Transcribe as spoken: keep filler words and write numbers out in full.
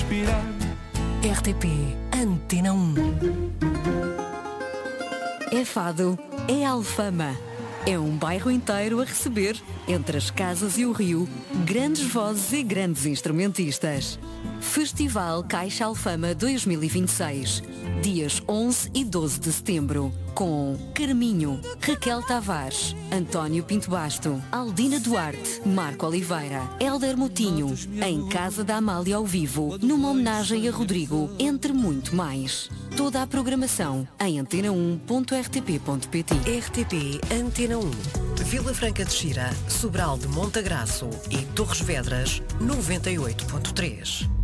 respirar. R T P Antena um. É Fado, é Alfama. É um bairro inteiro a receber, entre as casas e o rio, grandes vozes e grandes instrumentistas. Festival Caixa Alfama dois mil e vinte e seis, dias onze e doze de setembro, com Carminho, Raquel Tavares, António Pinto Basto, Aldina Duarte, Marco Oliveira, Hélder Moutinho, em Casa da Amália ao vivo, numa homenagem a Rodrigo, entre muito mais. Toda a programação em antena um ponto r t p ponto p t. R T P Antena um. Vila Franca de Xira, Sobral de Montagraço e Torres Vedras, noventa e oito ponto três.